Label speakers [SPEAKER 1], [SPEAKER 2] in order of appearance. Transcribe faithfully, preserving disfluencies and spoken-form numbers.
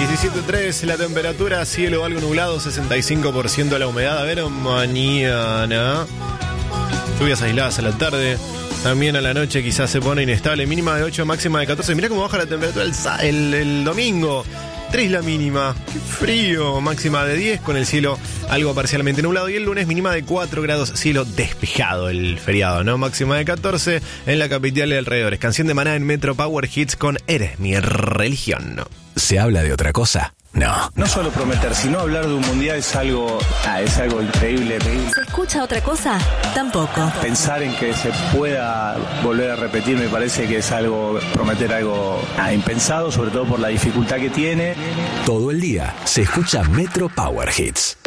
[SPEAKER 1] diecisiete punto tres la temperatura, cielo algo nublado, sesenta y cinco por ciento la humedad. A ver, mañana lluvias aisladas a la tarde. También a la noche quizás se pone inestable. Mínima de ocho, máxima de catorce. Mirá cómo baja la temperatura el, el, el domingo. tres la mínima. Qué frío. Máxima de diez con el cielo algo parcialmente nublado. Y el lunes mínima de cuatro grados. Cielo despejado el feriado, ¿no? Máxima de catorce en la capital y alrededores. Canción de Maná en Metro Power Hits con Eres mi religión.
[SPEAKER 2] ¿Se habla de otra cosa? No.
[SPEAKER 3] No solo prometer, sino hablar de un mundial es algo, ah, es algo increíble, increíble.
[SPEAKER 4] ¿Se escucha otra cosa? Tampoco.
[SPEAKER 3] Pensar en que se pueda volver a repetir me parece que es algo, prometer algo ah, impensado, sobre todo por la dificultad que tiene.
[SPEAKER 2] Todo el día se escucha Metro Power Hits.